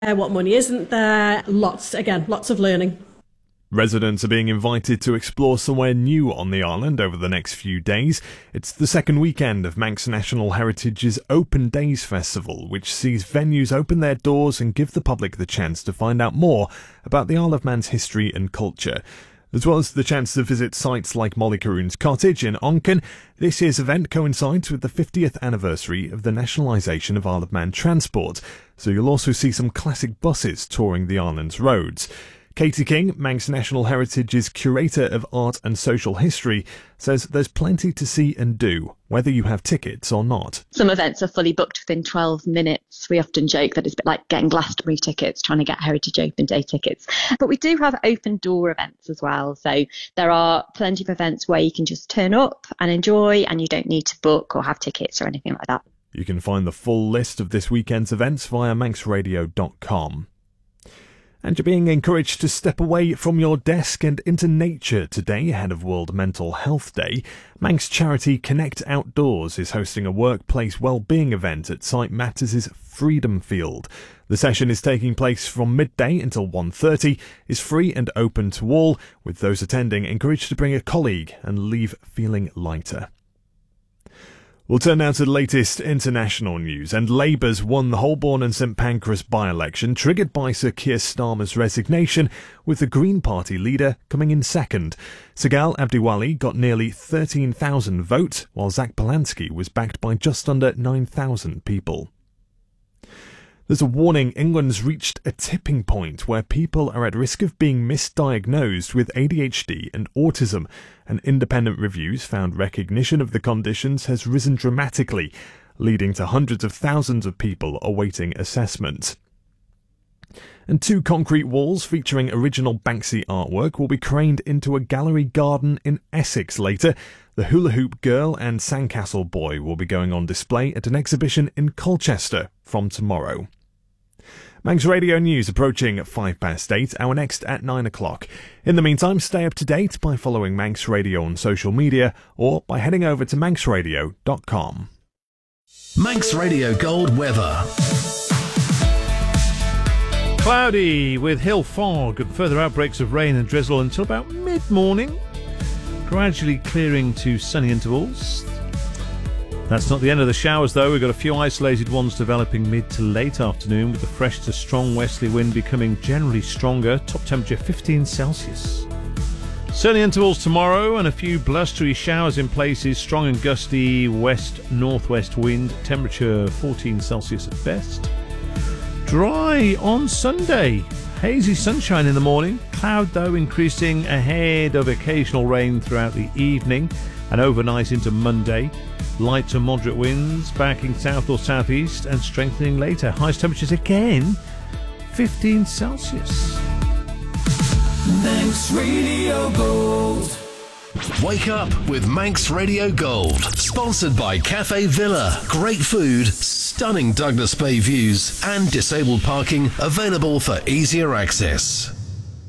what money isn't there. Lots of learning. Residents are being invited to explore somewhere new on the island over the next few days. It's the second weekend of Manx National Heritage's Open Days Festival, which sees venues open their doors and give the public the chance to find out more about the Isle of Man's history and culture. As well as the chance to visit sites like Molly Caroon's cottage in Onken, this year's event coincides with the 50th anniversary of the nationalisation of Isle of Man transport, so you'll also see some classic buses touring the island's roads. Katie King, Manx National Heritage's Curator of Art and Social History, says there's plenty to see and do, whether you have tickets or not. Some events are fully booked within 12 minutes. We often joke that it's a bit like getting Glastonbury tickets, trying to get Heritage Open Day tickets. But we do have open door events as well. So there are plenty of events where you can just turn up and enjoy, and you don't need to book or have tickets or anything like that. You can find the full list of this weekend's events via manxradio.com. And you're being encouraged to step away from your desk and into nature today ahead of World Mental Health Day. Manx charity Connect Outdoors is hosting a workplace wellbeing event at St Matters' Freedom Field. The session is taking place from midday until 1:30, is free and open to all, with those attending encouraged to bring a colleague and leave feeling lighter. We'll turn now to the latest international news, and Labour's won the Holborn and St Pancras by-election, triggered by Sir Keir Starmer's resignation, with the Green Party leader coming in second. Sigal Abdiwali got nearly 13,000 votes, while Zach Polanski was backed by just under 9,000 people. There's a warning England's reached a tipping point where people are at risk of being misdiagnosed with ADHD and autism, and independent reviews found recognition of the conditions has risen dramatically, leading to hundreds of thousands of people awaiting assessment. And 2 concrete walls featuring original Banksy artwork will be craned into a gallery garden in Essex later. The Hula Hoop Girl and Sandcastle Boy will be going on display at an exhibition in Colchester from tomorrow. Manx Radio News approaching at 8:05, our next at 9 o'clock. In the meantime, stay up to date by following Manx Radio on social media or by heading over to manxradio.com. Manx Radio Gold weather. Cloudy with hill fog and further outbreaks of rain and drizzle until about mid-morning, gradually clearing to sunny intervals. That's not the end of the showers though. We've got a few isolated ones developing mid to late afternoon, with the fresh to strong westerly wind becoming generally stronger. Top temperature 15 Celsius. Sunny intervals tomorrow and a few blustery showers in places. Strong and gusty west-northwest wind. Temperature 14 Celsius at best. Dry on Sunday. Hazy sunshine in the morning. Cloud though increasing ahead of occasional rain throughout the evening and overnight into Monday. Light to moderate winds backing south or southeast and strengthening later. Highest temperatures again 15 Celsius. Manx Radio Gold. Wake up with Manx Radio Gold. Sponsored by Cafe Villa. Great food, stunning Douglas Bay views, and disabled parking available for easier access.